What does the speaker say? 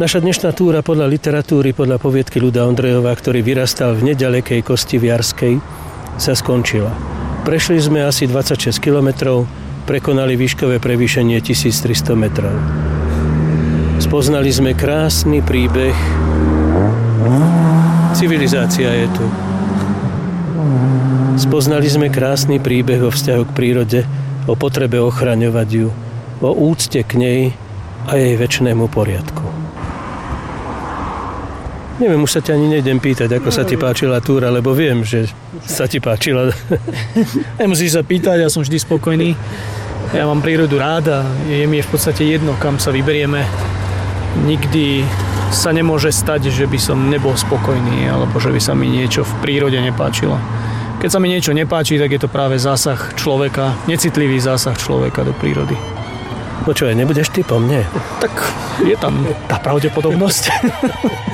Naša dnešná túra podľa literatúry, podľa poviedky Ľuda Ondrejova, ktorý vyrastal v nedalekej Kostiviarskej, sa skončila. Prešli sme asi 26 kilometrov, prekonali výškové prevýšenie 1300 metrov. Spoznali sme krásny príbeh. Civilizácia je tu. Spoznali sme krásny príbeh o vzťahu k prírode, o potrebe ochraňovať ju, o úcte k nej a jej večnému poriadku. Neviem, už sa ťa ani nejdem pýtať, ako sa ti páčila túra, lebo viem, že sa ti páčila. Nemusíš sa pýtať, ja som vždy spokojný. Ja mám prírodu rád a je mi v podstate jedno, kam sa vyberieme. Nikdy sa nemôže stať, že by som nebol spokojný, alebo že by sa mi niečo v prírode nepáčilo. Keď sa mi niečo nepáči, tak je to práve zásah človeka, necitlivý zásah človeka do prírody. Počúvaj, nebudeš ty po mne? Tak je tam tá pravdepodobnosť.